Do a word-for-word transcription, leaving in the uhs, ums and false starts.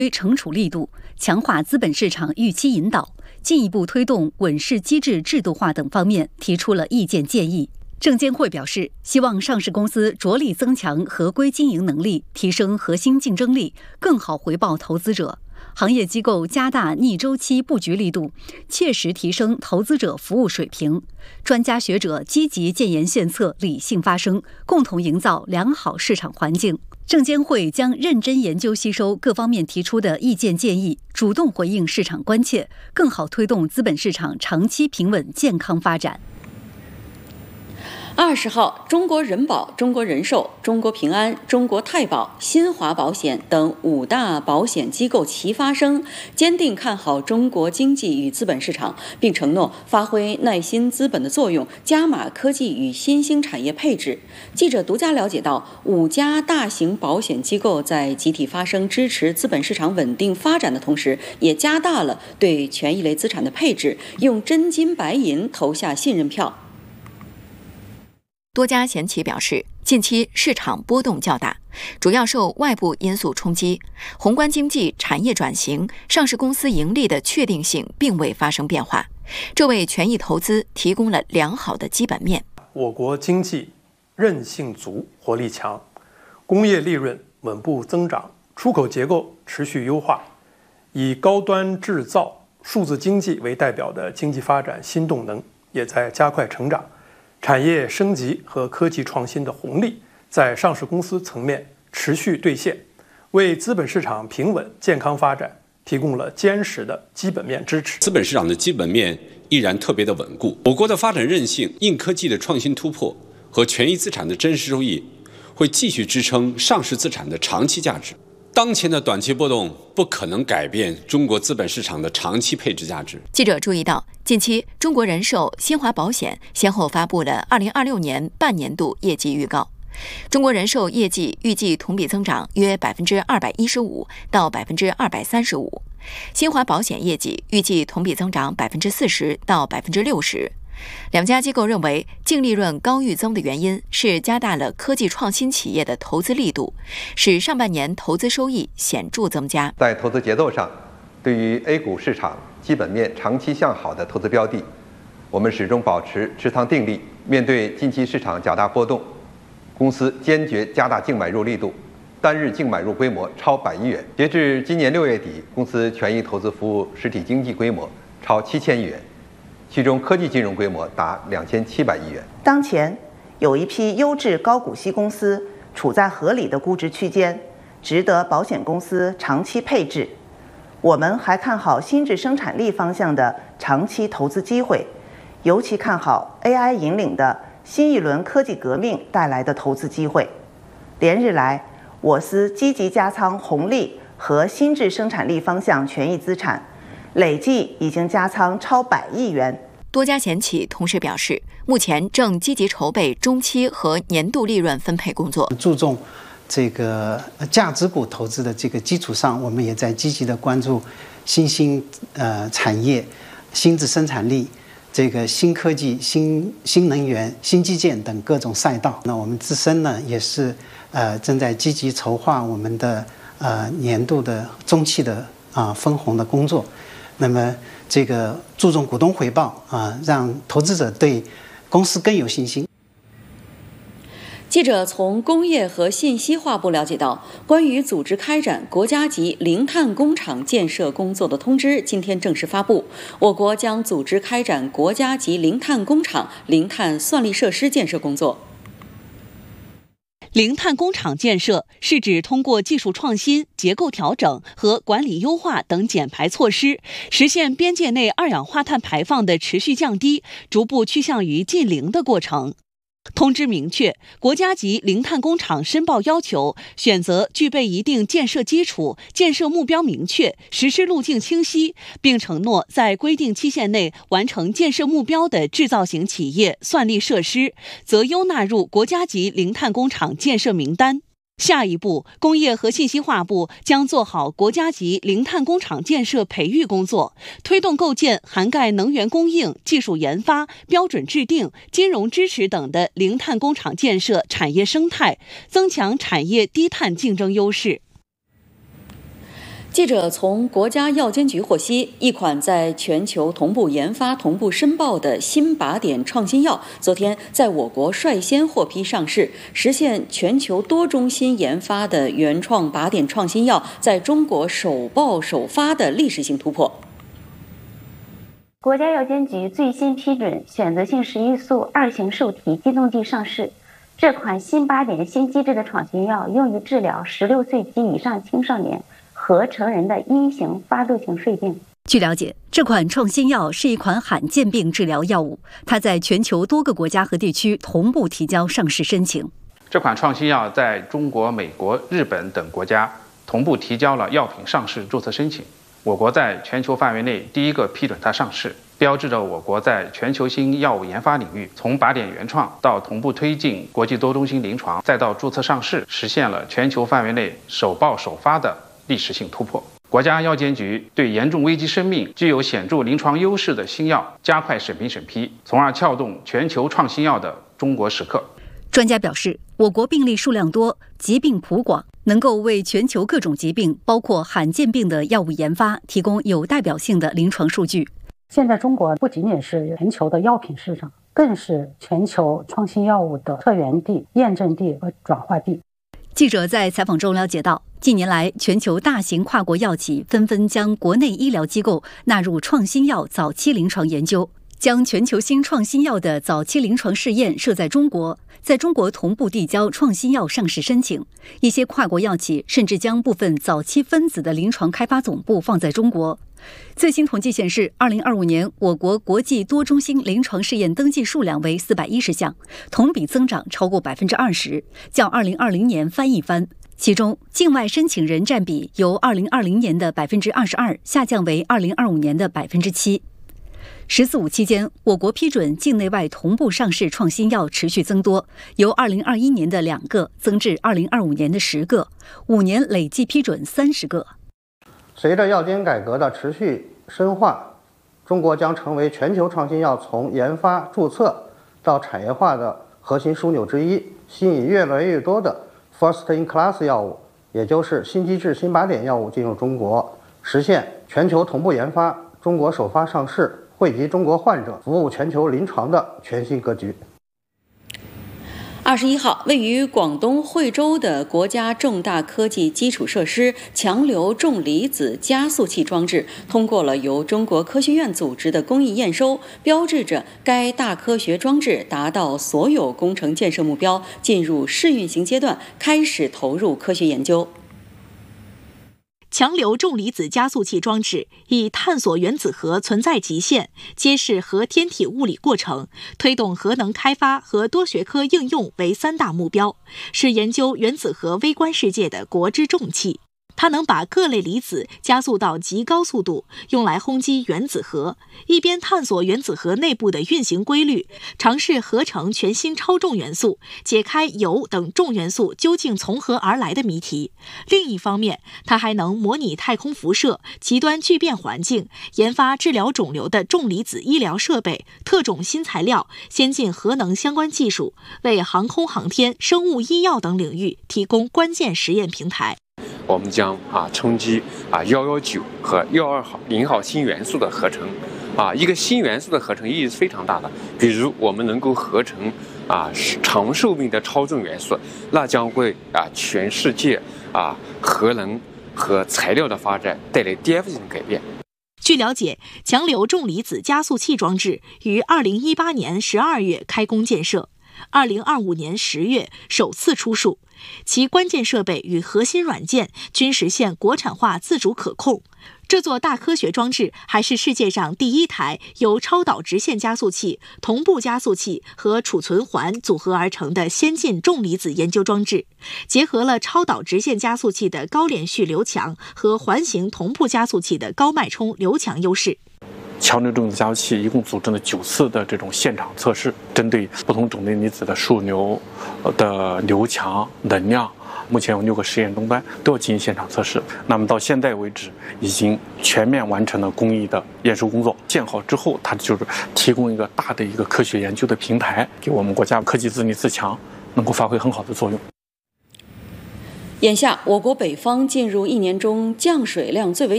惩处力度，强化资本市场预期引导，进一步推动稳市机制制度化等方面提出了意见建议。证监会表示，希望上市公司着力增强合规经营能力，提升核心竞争力，更好回报投资者。行业机构加大逆周期布局力度，切实提升投资者服务水平。专家学者积极建言献策，理性发声，共同营造良好市场环境。证监会将认真研究吸收各方面提出的意见建议，主动回应市场关切，更好推动资本市场长期平稳健康发展。 二十号，中国人保、中国人寿、中国平安、中国太保、新华保险等五大保险机构齐发声，坚定看好中国经济与资本市场，并承诺发挥耐心资本的作用，加码科技与新兴产业配置。记者独家了解到，五家大型保险机构在集体发声支持资本市场稳定发展的同时，也加大了对权益类资产的配置，用真金白银投下信任票。 多家险企表示，近期市场波动较大，主要受外部因素冲击，宏观经济、产业转型、上市公司盈利的确定性并未发生变化，这为权益投资提供了良好的基本面。 我国经济韧性足、活力强，工业利润稳步增长，出口结构持续优化，以高端制造、数字经济为代表的经济发展新动能也在加快成长。产业升级和科技创新的红利在上市公司层面持续兑现，为资本市场平稳健康发展提供了坚实的基本面支持。 资本市场的基本面依然特别的稳固，我国的发展韧性、硬科技的创新突破和权益资产的真实收益会继续支撑上市资产的长期价值。当前的短期波动不可能改变中国资本市场的长期配置价值。 记者注意到，近期中国人寿、新华保险先后发布了二零二六年半年度业绩预告。中国人寿业绩预计同比增长约百分之二百一十五到百分之二百三十五，新华保险业绩预计同比增长百分之四十到百分之六十。两家机构认为，净利润高预增的原因是加大了科技创新企业的投资力度，使上半年投资收益显著增加。 在投资节奏上，对于 A 股市场基本面长期向好的投资标的，我们始终保持持仓定力。面对近期市场较大波动，公司坚决加大净买入力度，单日净买入规模超百亿元。截至今年六月底，公司权益投资服务实体经济规模超七千亿元。其中科技金融规模达两千七百亿元。 当前有一批优质高股息公司处在合理的估值区间，值得保险公司长期配置。我们还看好新质生产力方向的长期投资机会，尤其看好 A I 引领的新一轮科技革命带来的投资机会。连日来，我司积极加仓红利和新质生产力方向权益资产，累计已经加仓超百亿元。 多家险企同时表示，目前正积极筹备中期和年度利润分配工作。 注重这个价值股投资的这个基础上，我们也在积极的关注新兴呃产业、新质生产力、这个新科技、新新能源、新基建等各种赛道。那我们自身呢，也是呃正在积极筹划我们的呃年度的中期的啊、呃、分红的工作。那么这个注重股东回报啊，让投资者对公司更有信心。 记者从工业和信息化部了解到，关于组织开展国家级零碳工厂建设工作的通知今天正式发布。我国将组织开展国家级零碳工厂、零碳算力设施建设工作。 零碳工厂建设是指通过技术创新、结构调整和管理优化等减排措施，实现边界内二氧化碳排放的持续降低，逐步趋向于近零的过程。通知明确，国家级零碳工厂申报要求选择具备一定建设基础、建设目标明确、实施路径清晰，并承诺在规定期限内完成建设目标的制造型企业算力设施，择优纳入国家级零碳工厂建设名单。下一步，工业和信息化部将做好国家级零碳工厂建设培育工作，推动构建涵盖能源供应、技术研发、标准制定、金融支持等的零碳工厂建设产业生态，增强产业低碳竞争优势。 记者从国家药监局获悉，一款在全球同步研发、同步申报的新靶点创新药，昨天在我国率先获批上市，实现全球多中心研发的原创靶点创新药在中国首报首发的历史性突破。 国家药监局最新批准选择性食欲素二型受体激动剂上市。这款新靶点新机制的创新药用于治疗十六岁及以上青少年和成人的一型发作性睡病。 据了解，这款创新药是一款罕见病治疗药物，它在全球多个国家和地区同步提交上市申请。 这款创新药在中国、美国、日本等国家同步提交了药品上市注册申请，我国在全球范围内第一个批准它上市，标志着我国在全球新药物研发领域，从靶点原创到同步推进国际多中心临床，再到注册上市，实现了全球范围内首报首发的历史性突破。国家药监局对严重危及生命、具有显著临床优势的新药加快审评审批，从而撬动全球创新药的中国时刻。 专家表示，我国病例数量多，疾病谱广，能够为全球各种疾病，包括罕见病的药物研发提供有代表性的临床数据。 现在中国不仅仅是全球的药品市场，更是全球创新药物的策源地、验证地和转化地。 记者在采访中了解到，近年来全球大型跨国药企纷纷将国内医疗机构纳入创新药早期临床研究，将全球新创新药的早期临床试验设在中国，在中国同步递交创新药上市申请。一些跨国药企甚至将部分早期分子的临床开发总部放在中国。最新统计显示，二零二五年我国国际多中心临床试验登记数量为四百一十项，同比增长超过百分之二十，较二零二零年翻一番。其中，境外申请人占比由二零二零年的百分之二十二下降为二零二五年的百分之七。十四五期间，我国批准境内外同步上市创新药持续增多，由二零二一年的两个增至二零二五年的十个，五年累计批准三十个。 随着药监改革的持续深化，中国将成为全球创新药从研发、注册到产业化的核心枢纽之一，吸引越来越多的 first in class 药物，也就是新机制、新靶点药物进入中国，实现全球同步研发、中国首发上市、惠及中国患者、服务全球临床的全新格局。 二十一号，位于广东惠州的国家重大科技基础设施强流重离子加速器装置通过了由中国科学院组织的工艺验收，标志着该大科学装置达到所有工程建设目标，进入试运行阶段，开始投入科学研究。 强流重离子加速器装置以探索原子核存在极限、揭示核天体物理过程、推动核能开发和多学科应用为三大目标，是研究原子核微观世界的国之重器。它能把各类离子加速到极高速度，用来轰击原子核，一边探索原子核内部的运行规律，尝试合成全新超重元素，解开铀等重元素究竟从何而来的谜题。另一方面，它还能模拟太空辐射、极端聚变环境，研发治疗肿瘤的重离子医疗设备、特种新材料、先进核能相关技术，为航空航天、生物医药等领域提供关键实验平台。 我们将啊冲击啊幺幺九和幺二号零号新元素的合成，啊一个新元素的合成意义是非常大的。比如我们能够合成啊长寿命的超重元素，那将会啊全世界啊核能和材料的发展带来颠覆性的改变。 据了解，强流重离子加速器装置于二零一八年十二月开工建设，二零二五年十月首次出数。其关键设备与核心软件均实现国产化自主可控。这座大科学装置还是世界上第一台由超导直线加速器、同步加速器和储存环组合而成的先进重离子研究装置，结合了超导直线加速器的高连续流强和环形同步加速器的高脉冲流强优势。 强流重离子加速器一共组织了九次的这种现场测试，针对不同种类离子的数流的流强、能量，目前有六个实验终端都要进行现场测试。那么到现在为止，已经全面完成了工艺的验收工作。建好之后，它就是提供一个大的一个科学研究的平台，给我们国家科技自立自强能够发挥很好的作用。 眼下，我国北方进入一年中降水量最为